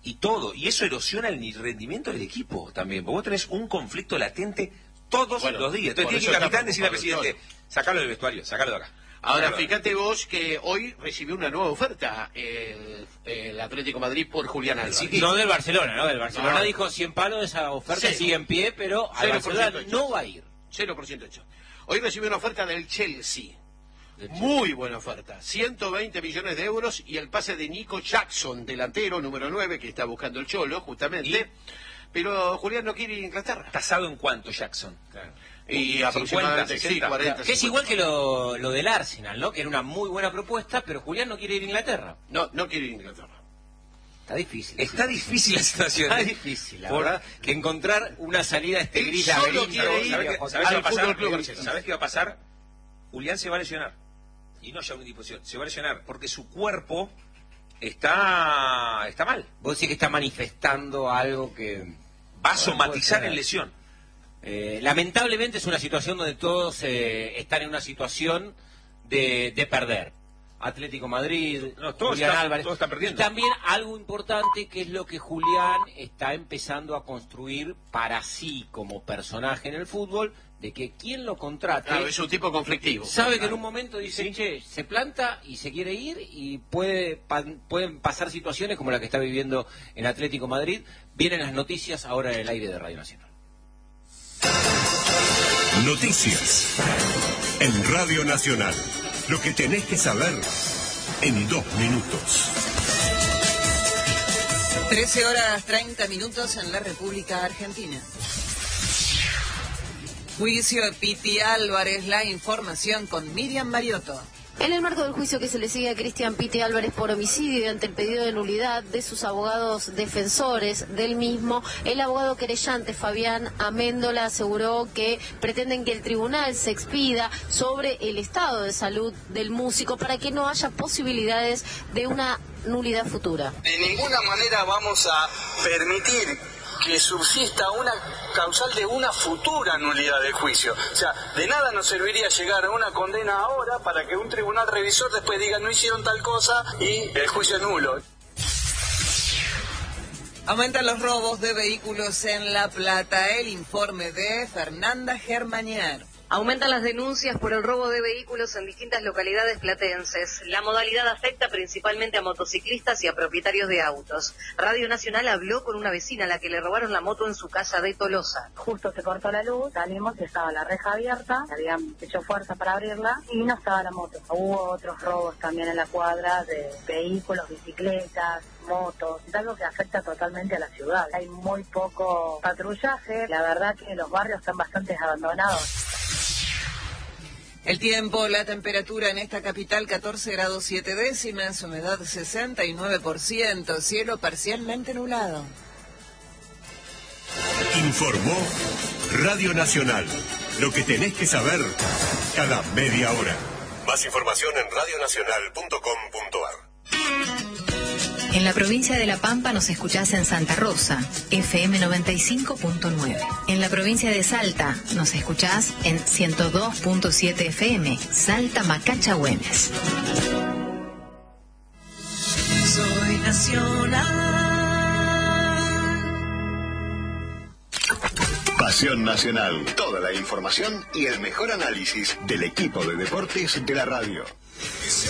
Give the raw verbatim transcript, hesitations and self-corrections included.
y todo, y eso erosiona el rendimiento del equipo también, porque vos tenés un conflicto latente todos bueno, los días. Entonces tiene que ir el capitán decirle al presidente, sacalo del vestuario, sacalo de acá. Ahora, sacalo fíjate de vos que hoy recibió una nueva oferta el, el Atlético de Madrid por Julián Álvarez. Sí, no del Barcelona, ¿no? Del Barcelona no. Dijo cien palos, esa oferta Cero. sigue en pie, pero al Barcelona no va a ir. cero por ciento hecho. Hoy recibió una oferta del Chelsea. Muy buena oferta, ciento veinte millones de euros y el pase de Nico Jackson, delantero número nueve, que está buscando el Cholo, justamente. ¿Y? Pero Julián no quiere ir a Inglaterra. ¿Tasado en cuánto Jackson? Claro. Y aproximadamente cincuenta, sesenta, sí, cuarenta, claro. Que es igual que lo, lo del Arsenal, ¿no? Que era una muy buena propuesta, pero Julián no quiere ir a Inglaterra. No, no quiere ir a Inglaterra. Está difícil. Está difícil la situación. Está difícil, la Por... verdad, que encontrar una salida a este gris laberinto. ¿Sabés qué va a pasar? ¿Sabés qué va a pasar? Julián se va a lesionar. Y no ya una disposición, se va a lesionar porque su cuerpo está está mal. Vos decís que está manifestando algo que va a somatizar en lesión. Eh, lamentablemente es una situación donde todos eh, están en una situación de, de perder. Atlético Madrid, no, todos Julián están, Álvarez. Todos están perdiendo. Y también algo importante que es lo que Julián está empezando a construir para sí como personaje en el fútbol, de que quien lo contrate... Claro, es un tipo conflictivo. Sabe claro. que en un momento dice, sí. che, se planta y se quiere ir y puede pa, pueden pasar situaciones como la que está viviendo en Atlético Madrid. Vienen las noticias ahora en el aire de Radio Nacional. Noticias en Radio Nacional. Lo que tenés que saber en dos minutos. trece horas treinta minutos en la República Argentina. Juicio de Piti Álvarez, la información con Miriam Mariotto. En el marco del juicio que se le sigue a Cristian Piti Álvarez por homicidio y ante el pedido de nulidad de sus abogados defensores del mismo, el abogado querellante Fabián Améndola aseguró que pretenden que el tribunal se expida sobre el estado de salud del músico para que no haya posibilidades de una nulidad futura. De ninguna manera vamos a permitir que subsista una causal de una futura nulidad del juicio. O sea, de nada nos serviría llegar a una condena ahora para que un tribunal revisor después diga no hicieron tal cosa y el juicio es nulo. Aumentan los robos de vehículos en La Plata. El informe de Fernanda Germanier. Aumentan las denuncias por el robo de vehículos en distintas localidades platenses. La modalidad afecta principalmente a motociclistas y a propietarios de autos. Radio Nacional habló con una vecina a la que le robaron la moto en su casa de Tolosa. Justo se cortó la luz, salimos y estaba la reja abierta, habían hecho fuerza para abrirla y no estaba la moto. Hubo otros robos también en la cuadra de vehículos, bicicletas, motos, es algo que afecta totalmente a la ciudad. Hay muy poco patrullaje, la verdad que los barrios están bastante abandonados. El tiempo, la temperatura en esta capital catorce grados siete décimas, humedad sesenta y nueve por ciento, cielo parcialmente nublado. Informó Radio Nacional. Lo que tenés que saber cada media hora. Más información en radio nacional punto com punto a r. En la provincia de La Pampa nos escuchás en Santa Rosa, F M noventa y cinco punto nueve. En la provincia de Salta nos escuchás en ciento dos punto siete F M, Salta Macachagüenes. Soy nacional. Pasión Nacional. Toda la información y el mejor análisis del equipo de deportes de la radio.